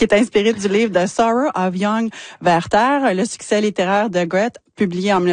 qui est inspiré du livre The Sorrow of Young Werther, le succès littéraire de Goethe, publié en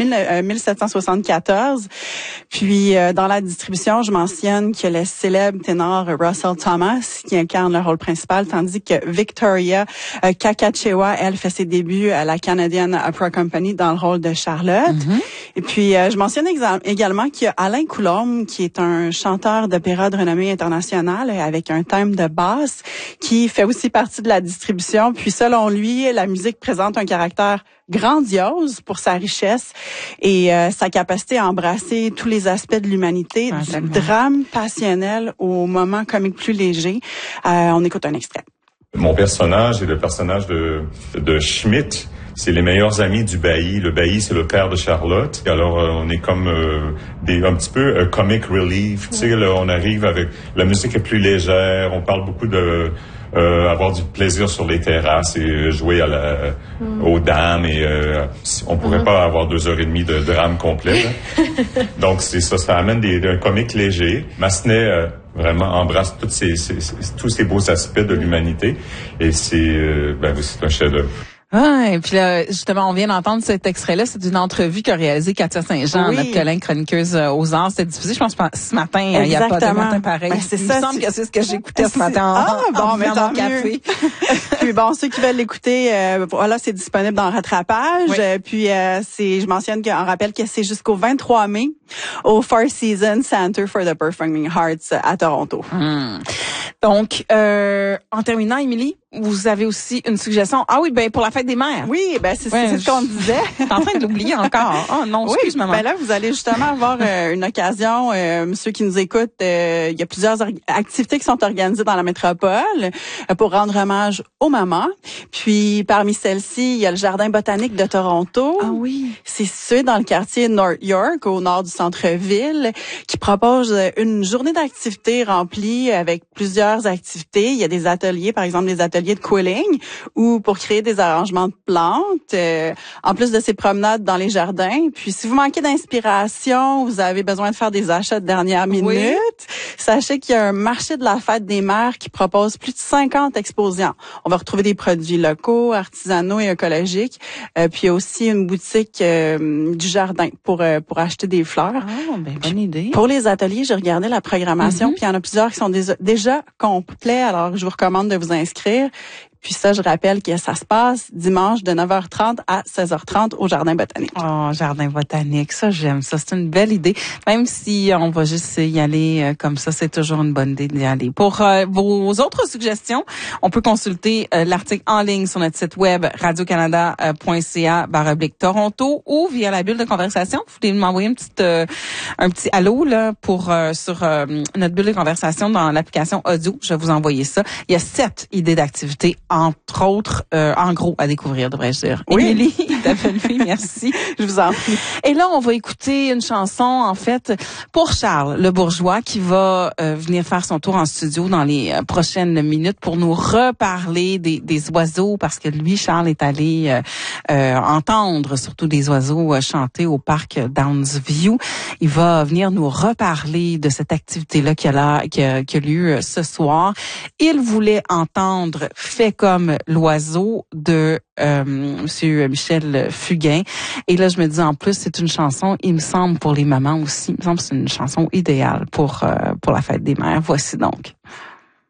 1774. Puis, dans la distribution, je mentionne que le célèbre ténor Russell Thomas, qui incarne le rôle principal, tandis que Victoria Kakachewa, elle, fait ses débuts à la Canadian Opera Company dans le rôle de Charlotte. Mm-hmm. Et puis, je mentionne également qu'il y a Alain Coulombe, qui est un chanteur d'opéra de renommée internationale avec un thème de basse, qui fait aussi partie de la distribution. Puis, selon lui, la musique présente un caractère grandiose pour sa richesse et sa capacité à embrasser tous les aspects de l'humanité, du drame passionnel au moment comique plus léger. On écoute un extrait. Mon personnage est le personnage de Schmidt. C'est les meilleurs amis du bailli. Le bailli, c'est le père de Charlotte. Alors, on est comme un petit peu comic relief. Tu sais, là, on arrive avec... La musique est plus légère. On parle beaucoup de... avoir du plaisir sur les terrasses et jouer aux dames et on pourrait pas avoir 2h30 de drame complet. Donc c'est ça amène un comique léger. Massenet vraiment embrasse tous ces beaux aspects de l'humanité et c'est un chef-d'œuvre. Ah, et puis là, justement, on vient d'entendre cet extrait-là. C'est une entrevue qu'a réalisée Katia Saint-Jean, notre collègue chroniqueuse aux arts. C'était diffusé, je pense, ce matin. Il n'y a pas de matin pareil. Ben, il me semble que c'est ce que j'écoutais ce matin en buvant mon café. Puis bon, ceux qui veulent l'écouter, voilà, c'est disponible dans Rattrapage. Oui. Puis je mentionne qu'on rappelle que c'est jusqu'au 23 mai au Four Seasons Center for the Performing Arts à Toronto. Donc, en terminant, Émilie, vous avez aussi une suggestion. Ah oui, ben pour la fête des mères. Oui, ben c'est ce qu'on disait. T'es en train de l'oublier encore. Oh non, excuse maman. Ben là, vous allez justement avoir une occasion. Ceux qui nous écoutent, il y a plusieurs activités qui sont organisées dans la métropole pour rendre hommage aux mamans. Puis parmi celles-ci, il y a le Jardin botanique de Toronto. Ah oui. C'est situé dans le quartier North York, au nord du centre-ville, qui propose une journée d'activités remplie avec plusieurs activités. Il y a des ateliers, par exemple des ateliers de quilling ou pour créer des arrangements de plantes, en plus de ces promenades dans les jardins. Puis si vous manquez d'inspiration, vous avez besoin de faire des achats de dernière minute, sachez qu'il y a un marché de la fête des mères qui propose plus de 50 exposants. On va retrouver des produits locaux, artisanaux et écologiques, puis il y a aussi une boutique du jardin pour acheter des fleurs. Ah, ben bonne idée. Pour les ateliers, j'ai regardé la programmation, puis il y en a plusieurs qui sont déjà complets, alors je vous recommande de vous inscrire. Puis ça, je rappelle que ça se passe dimanche de 9h30 à 16h30 au Jardin botanique. Oh, Jardin botanique, ça j'aime ça. C'est une belle idée. Même si on va juste y aller comme ça, c'est toujours une bonne idée d'y aller. Pour vos autres suggestions, on peut consulter l'article en ligne sur notre site web radiocanada.ca/Toronto ou via la bulle de conversation. Vous pouvez m'envoyer un petit allô là pour sur notre bulle de conversation dans l'application audio. Je vais vous envoyer ça. Il y a 7 idées d'activités, entre autres, en gros, à découvrir, devrais-je dire. Oui. Émilie, ta belle fille, merci. Je vous en prie. Et là, on va écouter une chanson, en fait, pour Charles Le Bourgeois, qui va venir faire son tour en studio dans les prochaines minutes pour nous reparler des oiseaux, parce que lui, Charles, est allé entendre surtout des oiseaux chanter au parc Downsview. Il va venir nous reparler de cette activité-là qui a lieu ce soir. Il voulait entendre Fait comme l'oiseau de Monsieur Michel Fugain. Et là, je me dis, en plus, c'est une chanson, il me semble, pour les mamans aussi. Il me semble que c'est une chanson idéale pour la fête des mères. Voici donc.